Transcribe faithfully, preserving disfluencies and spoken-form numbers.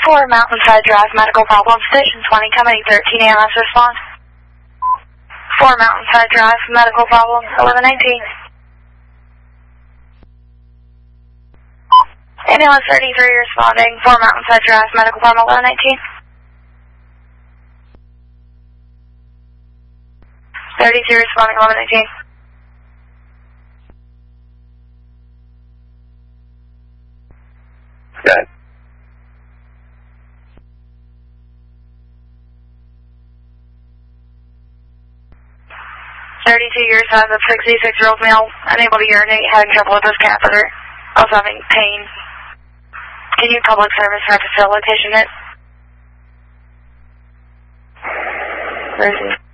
four Mountainside Drive, medical problem, station twenty, coming thirteen A M S response. four Mountainside Drive, medical problem, eleven nineteen. Ambulance thirty-three responding, four Mountainside Drive, medical problem, eleven nineteen. thirty-three responding, eleven nineteen. Good. thirty-two years old, a sixty-six-year-old male, unable to urinate, having trouble with his catheter, also having pain. Can you public service for facility location it? Where is he?